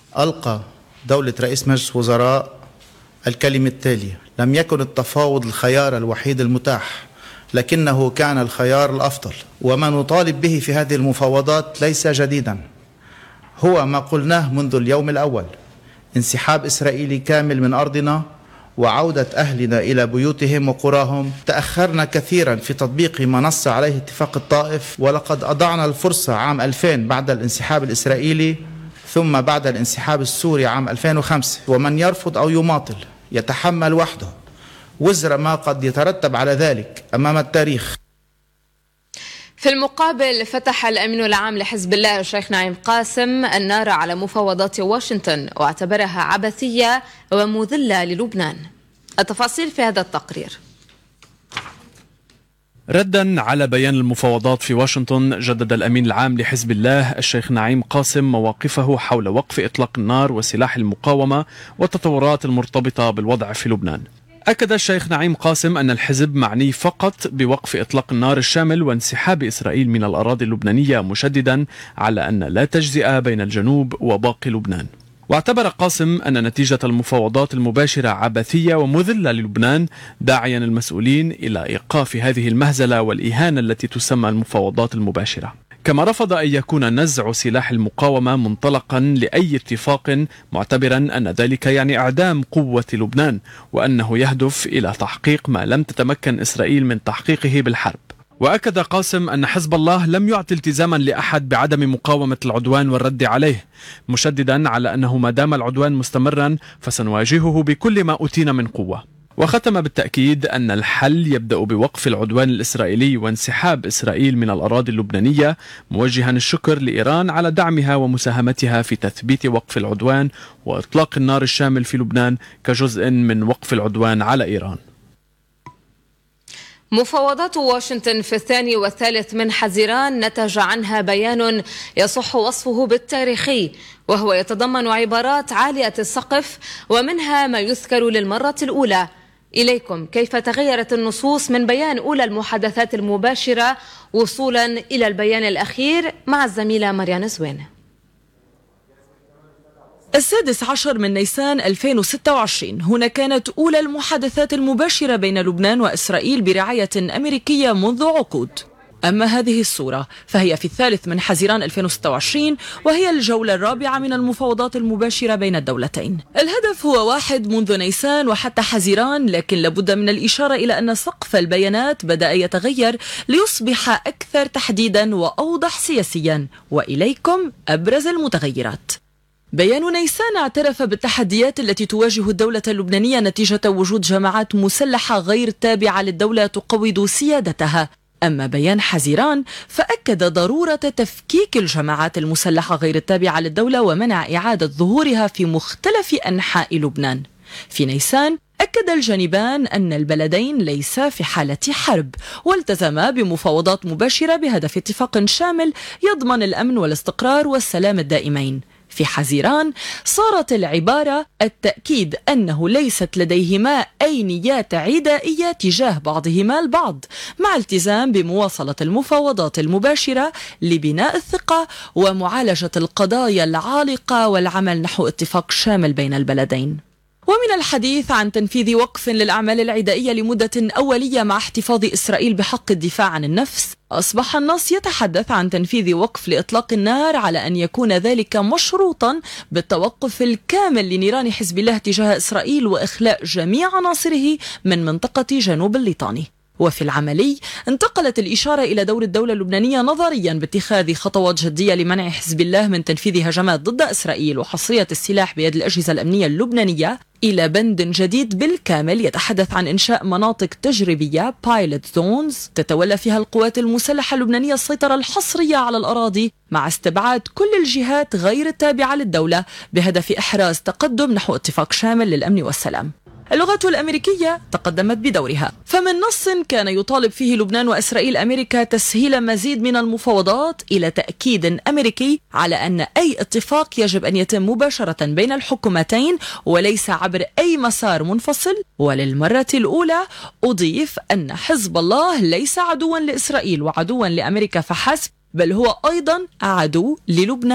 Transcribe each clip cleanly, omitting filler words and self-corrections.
ألقى دولة رئيس مجلس وزراء الكلمة التالية: لم يكن التفاوض الخيار الوحيد المتاح، لكنه كان الخيار الأفضل، وما نطالب به في هذه المفاوضات ليس جديدا، هو ما قلناه منذ اليوم الأول: انسحاب إسرائيلي كامل من أرضنا وعودة أهلنا إلى بيوتهم وقراهم. تأخرنا كثيرا في تطبيق ما نص عليه اتفاق الطائف، ولقد أضعنا الفرصة عام 2000 بعد الانسحاب الإسرائيلي، ثم بعد الانسحاب السوري عام 2005. ومن يرفض أو يماطل يتحمل وحده وزر ما قد يترتب على ذلك أمام التاريخ. في المقابل فتح الأمين العام لحزب الله الشيخ نعيم قاسم النار على مفاوضات واشنطن واعتبرها عبثية ومذلة للبنان. التفاصيل في هذا التقرير. ردا على بيان المفاوضات في واشنطن، جدد الأمين العام لحزب الله الشيخ نعيم قاسم مواقفه حول وقف إطلاق النار وسلاح المقاومة والتطورات المرتبطة بالوضع في لبنان. أكد الشيخ نعيم قاسم أن الحزب معني فقط بوقف إطلاق النار الشامل وانسحاب إسرائيل من الأراضي اللبنانية، مشددا على أن لا تجزئة بين الجنوب وباقي لبنان. واعتبر قاسم أن نتيجة المفاوضات المباشرة عبثية ومذلة للبنان، داعيا المسؤولين إلى إيقاف هذه المهزلة والإهانة التي تسمى المفاوضات المباشرة. كما رفض أن يكون نزع سلاح المقاومة منطلقا لأي اتفاق، معتبرا أن ذلك يعني إعدام قوة لبنان، وأنه يهدف إلى تحقيق ما لم تتمكن إسرائيل من تحقيقه بالحرب. وأكد قاسم أن حزب الله لم يعطي التزاما لأحد بعدم مقاومة العدوان والرد عليه، مشددا على أنه ما دام العدوان مستمرا فسنواجهه بكل ما أوتينا من قوة. وختم بالتأكيد أن الحل يبدأ بوقف العدوان الإسرائيلي وانسحاب إسرائيل من الأراضي اللبنانية، موجها الشكر لإيران على دعمها ومساهمتها في تثبيت وقف العدوان وإطلاق النار الشامل في لبنان كجزء من وقف العدوان على إيران. مفاوضات واشنطن في 2 و3 من حزيران نتج عنها بيان يصح وصفه بالتاريخي، وهو يتضمن عبارات عالية السقف، ومنها ما يذكر للمرة الأولى. إليكم كيف تغيرت النصوص من بيان أولى المحادثات المباشرة وصولا إلى البيان الأخير مع الزميلة مريان زوين. 16 من نيسان 2026 هنا كانت أولى المحادثات المباشرة بين لبنان وإسرائيل برعاية أمريكية منذ عقود. أما هذه الصورة فهي في 3 من حزيران 2026، وهي الجولة الرابعة من المفاوضات المباشرة بين الدولتين. الهدف هو واحد منذ نيسان وحتى حزيران، لكن لابد من الإشارة إلى أن سقف البيانات بدأ يتغير ليصبح أكثر تحديدا وأوضح سياسيا. وإليكم أبرز المتغيرات. بيان نيسان اعترف بالتحديات التي تواجه الدولة اللبنانية نتيجة وجود جماعات مسلحة غير تابعة للدولة تقوض سيادتها. أما بيان حزيران فأكد ضرورة تفكيك الجماعات المسلحة غير التابعة للدولة ومنع إعادة ظهورها في مختلف أنحاء لبنان. في نيسان أكد الجانبان أن البلدين ليسا في حالة حرب، والتزما بمفاوضات مباشرة بهدف اتفاق شامل يضمن الأمن والاستقرار والسلام الدائمين. في حزيران صارت العبارة التأكيد أنه ليست لديهما أي نيات عدائية تجاه بعضهما البعض، مع التزام بمواصلة المفاوضات المباشرة لبناء الثقة ومعالجة القضايا العالقة والعمل نحو اتفاق شامل بين البلدين. ومن الحديث عن تنفيذ وقف للأعمال العدائية لمدة أولية مع احتفاظ إسرائيل بحق الدفاع عن النفس، أصبح النص يتحدث عن تنفيذ وقف لإطلاق النار على أن يكون ذلك مشروطا بالتوقف الكامل لنيران حزب الله تجاه إسرائيل وإخلاء جميع عناصره من منطقة جنوب الليطاني. وفي العملي انتقلت الإشارة إلى دور الدولة اللبنانية نظريا باتخاذ خطوات جدية لمنع حزب الله من تنفيذ هجمات ضد إسرائيل وحصرية السلاح بيد الأجهزة الأمنية اللبنانية إلى بند جديد بالكامل يتحدث عن إنشاء مناطق تجريبية Pilot Zones تتولى فيها القوات المسلحة اللبنانية السيطرة الحصرية على الأراضي مع استبعاد كل الجهات غير التابعة للدولة بهدف إحراز تقدم نحو اتفاق شامل للأمن والسلام. اللغة الأمريكية تقدمت بدورها، فمن نص كان يطالب فيه لبنان وإسرائيل أمريكا تسهيل مزيد من المفاوضات إلى تأكيد أمريكي على أن أي اتفاق يجب أن يتم مباشرة بين الحكومتين وليس عبر أي مسار منفصل. وللمرة الأولى أضيف أن حزب الله ليس عدوا لإسرائيل وعدوا لأمريكا فحسب، بل هو أيضا عدو للبنان.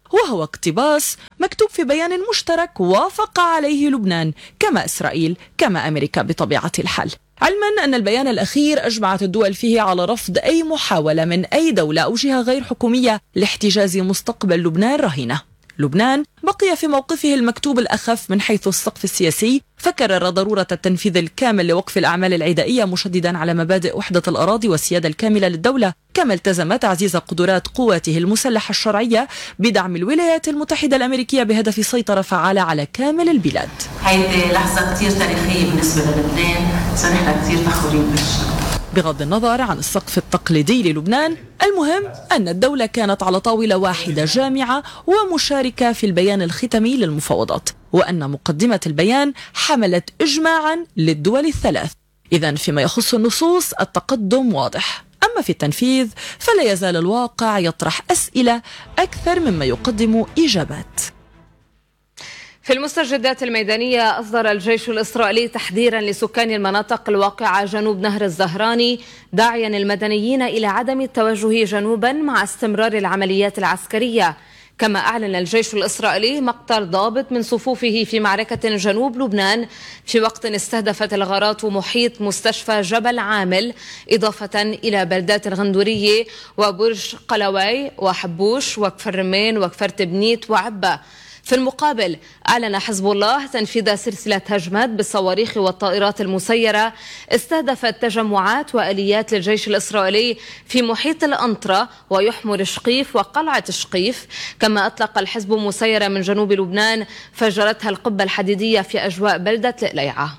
وهو اقتباس مكتوب في بيان مشترك وافق عليه لبنان كما إسرائيل كما أمريكا بطبيعة الحال، علما أن البيان الأخير أجمعت الدول فيه على رفض أي محاولة من أي دولة أو جهة غير حكومية لاحتجاز مستقبل لبنان رهينة. لبنان بقي في موقفه المكتوب الأخف من حيث السقف السياسي، فكرر ضرورة التنفيذ الكامل لوقف الأعمال العدائية مشددا على مبادئ وحدة الأراضي والسيادة الكاملة للدولة، كما التزم تعزيز قدرات قواته المسلحة الشرعية بدعم الولايات المتحدة الأمريكية بهدف سيطرة فعالة على كامل البلاد. هيدي لحظة كتير تاريخية بالنسبة للبنان، نحن كتير فخورين بالشيء. بغض النظر عن السقف التقليدي للبنان، المهم أن الدولة كانت على طاولة واحدة جامعة ومشاركة في البيان الختامي للمفاوضات، وأن مقدمة البيان حملت إجماعا للدول الثلاث. إذن فيما يخص النصوص التقدم واضح، أما في التنفيذ فلا يزال الواقع يطرح أسئلة أكثر مما يقدم إجابات. في المستجدات الميدانية أصدر الجيش الإسرائيلي تحذيرا لسكان المناطق الواقعة جنوب نهر الزهراني، داعيا المدنيين إلى عدم التوجه جنوبا مع استمرار العمليات العسكرية. كما أعلن الجيش الإسرائيلي مقتل ضابط من صفوفه في معركة جنوب لبنان في وقت استهدفت الغارات محيط مستشفى جبل عامل، إضافة إلى بلدات الغندورية وبرج قلواي وحبوش وكفر رمين وكفر تبنيت وعبة. في المقابل أعلن حزب الله تنفيذ سلسلة هجمات بالصواريخ والطائرات المسيرة استهدفت تجمعات وآليات للجيش الإسرائيلي في محيط الأنطرة ويحمر شقيف وقلعة شقيف. كما أطلق الحزب مسيرة من جنوب لبنان فجرتها القبة الحديدية في أجواء بلدة لقليعة.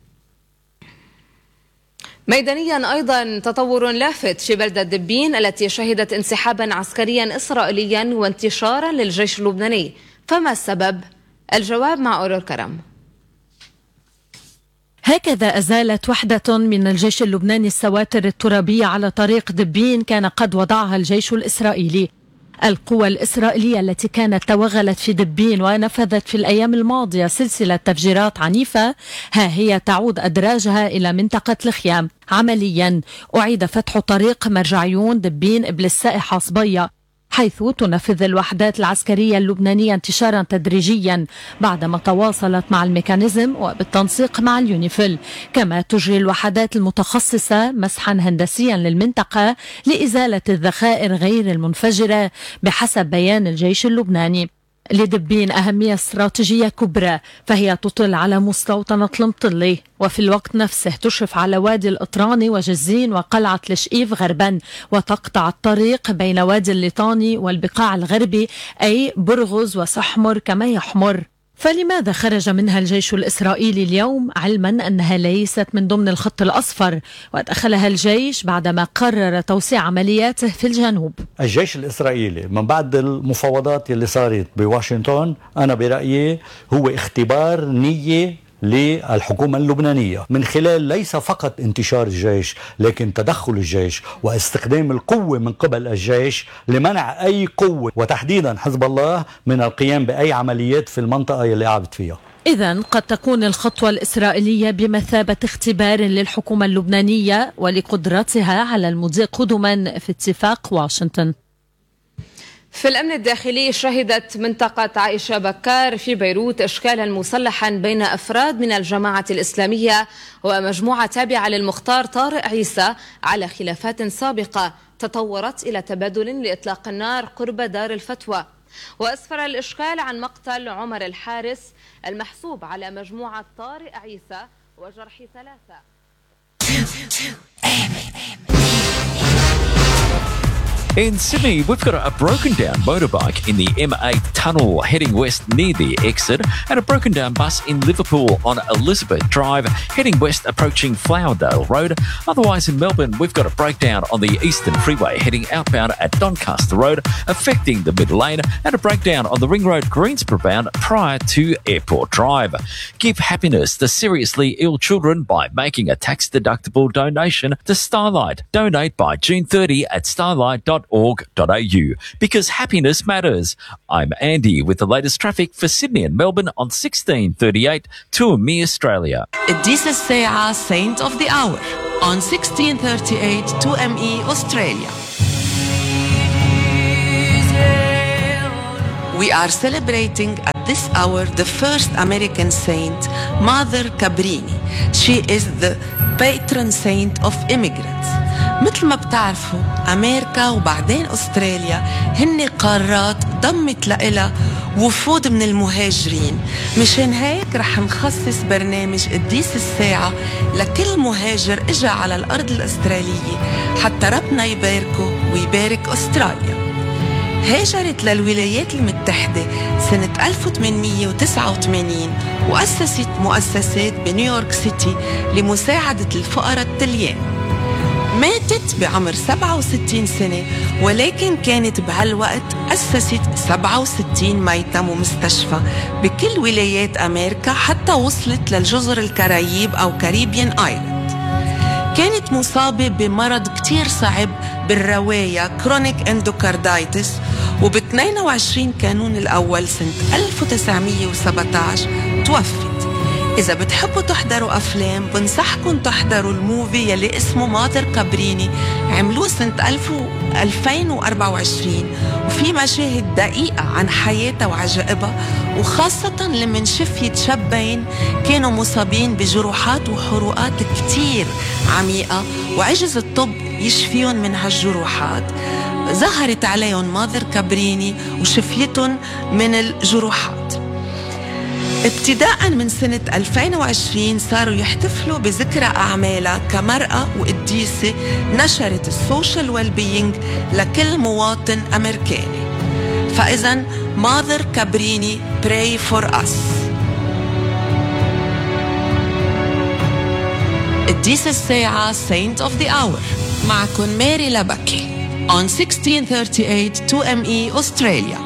ميدانيا أيضا تطور لافت في بلدة دبين التي شهدت انسحابا عسكريا إسرائيليا وانتشارا للجيش اللبناني. فما السبب؟ الجواب مع أورور كرم. هكذا أزالت وحدة من الجيش اللبناني السواتر الترابية على طريق دبين كان قد وضعها الجيش الإسرائيلي. القوى الإسرائيلية التي كانت توغلت في دبين ونفذت في الأيام الماضية سلسلة تفجيرات عنيفة، ها هي تعود أدراجها إلى منطقة الخيام. عمليا أعيد فتح طريق مرجعيون دبين إبل السائحة صبية، حيث تنفذ الوحدات العسكرية اللبنانية انتشارا تدريجيا بعدما تواصلت مع الميكانيزم وبالتنسيق مع اليونيفيل. كما تجري الوحدات المتخصصة مسحا هندسيا للمنطقة لإزالة الذخائر غير المنفجرة بحسب بيان الجيش اللبناني. لدبين أهمية استراتيجية كبرى، فهي تطل على مستوطنة المطلي وفي الوقت نفسه تشرف على وادي الأطراني وجزين وقلعة الشقيف غربا، وتقطع الطريق بين وادي الليطاني والبقاع الغربي أي برغز وسحمر كما يحمر. فلماذا خرج منها الجيش الإسرائيلي اليوم علما أنها ليست من ضمن الخط الأصفر ودخلها الجيش بعدما قرر توسيع عملياته في الجنوب؟ الجيش الإسرائيلي من بعد المفاوضات اللي صارت بواشنطن أنا برأيي هو اختبار نية للحكومة اللبنانية من خلال ليس فقط انتشار الجيش لكن تدخل الجيش واستخدام القوة من قبل الجيش لمنع أي قوة وتحديدا حزب الله من القيام بأي عمليات في المنطقة اللي قاعد فيها. إذن قد تكون الخطوة الإسرائيلية بمثابة اختبار للحكومة اللبنانية ولقدرتها على المضي قدما في اتفاق واشنطن. في الأمن الداخلي شهدت منطقة عائشة بكار في بيروت إشكالا مسلحا بين أفراد من الجماعة الإسلامية ومجموعة تابعة للمختار طارق عيسى على خلافات سابقة تطورت إلى تبادل لإطلاق النار قرب دار الفتوى. وأسفر الإشكال عن مقتل عمر الحارس المحسوب على مجموعة طارق عيسى وجرح 3. In Sydney, we've got a broken down motorbike in the M8 tunnel heading west near the exit, and a broken down bus in Liverpool on Elizabeth Drive heading west approaching Flowerdale Road. Otherwise in Melbourne, we've got a breakdown on the Eastern Freeway heading outbound at Doncaster Road affecting the middle lane, and a breakdown on the Ring Road Greensboro bound prior to Airport Drive. Give happiness to seriously ill children by making a tax-deductible donation to Starlight. Donate by June 30 at starlight.org.au because happiness matters. I'm Andy with the latest traffic for Sydney and Melbourne on 1638 to Me Australia. This is Se'a Saint of the Hour on 1638 to ME Australia. we are celebrating at this hour the first American saint, Mother Cabrini. She is the patron saint of immigrants. مثل ما بتعرفوا أمريكا وبعدين أستراليا هن قارات ضمت لإلها وفود من المهاجرين. مشان هيك رح نخصص برنامج قديس الساعة لكل مهاجر إجا على الأرض الأسترالية حتى ربنا يباركه ويبارك أستراليا. هاجرت للولايات المتحدة سنة 1889 وأسست مؤسسات بنيويورك سيتي لمساعدة الفقراء التليان. ماتت بعمر 67 سنة، ولكن كانت بهالوقت أسست 67 ميتم ومستشفى بكل ولايات أمريكا حتى وصلت للجزر الكاريب أو كاريبيان آيلاند. كانت مصابة بمرض كتير صعب بالرواية كرونيك اندوكاردايتس، وب22 كانون الأول سنة 1917 توفت. إذا بتحبوا تحضروا أفلام بنصحكم تحضروا الموفي يلي اسمه ماذر كابريني، عملوه سنة 2024 وفي مشاهد دقيقة عن حياتها وعجائبها، وخاصة لمن شفيت شابين كانوا مصابين بجروحات وحروقات كتير عميقة وعجز الطب يشفيهم من هالجروحات. ظهرت عليهم ماذر كابريني وشفيتهم من الجروحات. ابتداء من سنة 2020 صاروا يحتفلوا بذكرى أعمالها كمرأة وقديسة نشرت السوشيال ويل-بينج لكل مواطن أمريكاني. فإذا ماذر كابريني pray for us. قديس الساعة Saint of the Hour معكم ماري لبكي on 1638 2ME Australia.